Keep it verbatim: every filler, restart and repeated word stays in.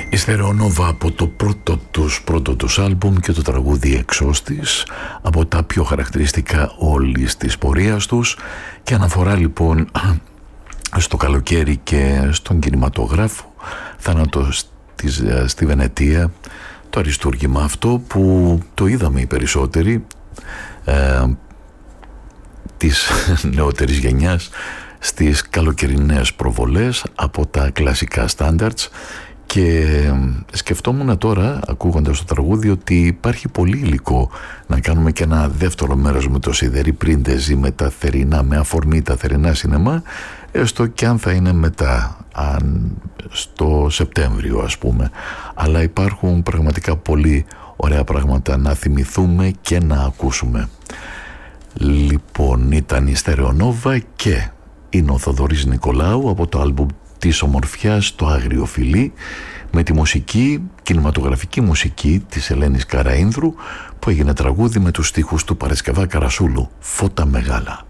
Η Στερεονόβα από το πρώτο τους, πρώτο τους άλμπουμ και το τραγούδι «Εξώστης», από τα πιο χαρακτηριστικά όλης της πορείας τους, και αναφορά λοιπόν στο καλοκαίρι και στον κινηματογράφο, θάνατος της, στη Βενετία, το αριστούργημα αυτό που το είδαμε οι περισσότεροι ε, της νεότερης γενιάς στις καλοκαιρινές προβολές από τα κλασικά standards. Και σκεφτόμουν τώρα, ακούγοντας το τραγούδι, ότι υπάρχει πολύ υλικό να κάνουμε και ένα δεύτερο μέρος με το Σιδερή Πρίντεζι, με τα θερινά, με αφορμή τα θερινά σινεμά, έστω και αν θα είναι μετά, αν στο Σεπτέμβριο ας πούμε. Αλλά υπάρχουν πραγματικά πολύ ωραία πράγματα να θυμηθούμε και να ακούσουμε. Λοιπόν, ήταν η Στερεονόβα και είναι ο Θοδωρής Νικολάου από το άλμπουμ της ομορφιάς το Άγριο Φιλί, με τη μουσική, κινηματογραφική μουσική της Ελένης Καραΐνδρου, που έγινε τραγούδι με τους στίχους του Παρασκευά Καρασούλου, «Φώτα μεγάλα».